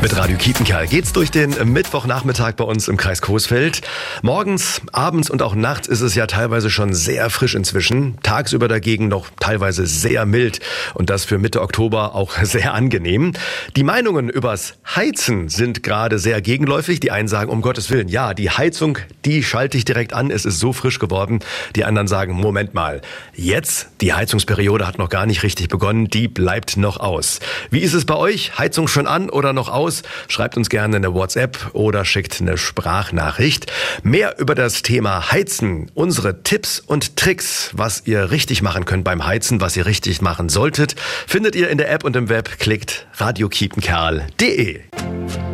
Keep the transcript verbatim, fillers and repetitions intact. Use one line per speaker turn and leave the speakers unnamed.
Mit Radio Kiepenkerl geht's durch den Mittwochnachmittag bei uns im Kreis Coesfeld. Morgens, abends und auch nachts ist es ja teilweise schon sehr frisch inzwischen. Tagsüber dagegen noch teilweise sehr mild und das für Mitte Oktober auch sehr angenehm. Die Meinungen übers Heizen sind gerade sehr gegenläufig. Die einen sagen, um Gottes Willen, ja, die Heizung, die schalte ich direkt an, es ist so frisch geworden. Die anderen sagen, Moment mal, jetzt, die Heizungsperiode hat noch gar nicht richtig begonnen, die bleibt noch aus. Wie ist es bei euch? Heizung schon an oder noch aus? Schreibt uns gerne eine WhatsApp oder schickt eine Sprachnachricht. Mehr über das Thema Heizen, unsere Tipps und Tricks, was ihr richtig machen könnt beim Heizen, was ihr richtig machen solltet, findet ihr in der App und im Web. Klickt radio kiepenkerl punkt de.